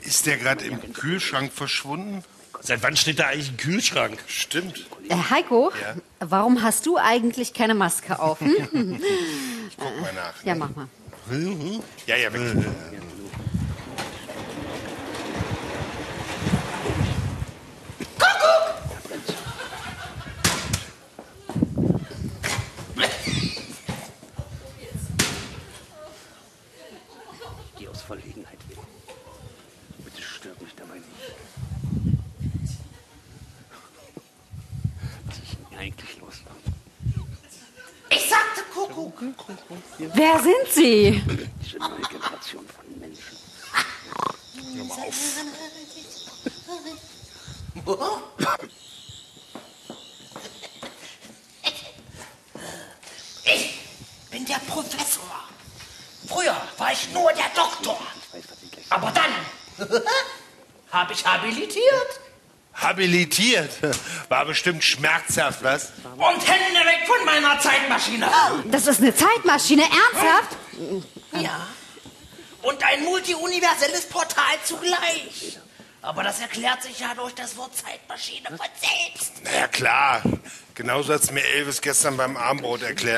Ist der gerade im Kühlschrank verschwunden? Seit wann steht da eigentlich ein Kühlschrank? Stimmt. Heiko, Ja? warum hast du eigentlich keine Maske auf? Ich guck mal nach. Ja, mach mal. Ja, weg. Die aus Verlegenheit will. Bitte stört mich dabei nicht. Was ist denn eigentlich los? Ich sagte Kuckuck. Wer sind Sie? Diese neue Generation von Menschen. Hör mal auf. Ich bin der Professor. Früher war ich nur der Doktor. Aber dann habe ich habilitiert. Habilitiert. War bestimmt schmerzhaft, was? Und Hände weg von meiner Zeitmaschine. Das ist eine Zeitmaschine, ernsthaft? Ja. Und ein multiuniverselles Portal zugleich. Aber das erklärt sich ja durch das Wort Zeitmaschine von selbst. Na ja, klar. Genauso hat's mir Elvis gestern beim Abendbrot erklärt.